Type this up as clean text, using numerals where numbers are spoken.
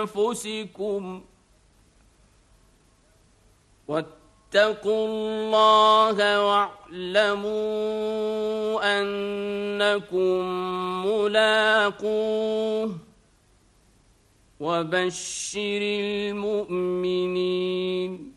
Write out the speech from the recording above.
أنفسكم واتقوا الله واعلموا أنكم ملاقوه وبشر المؤمنين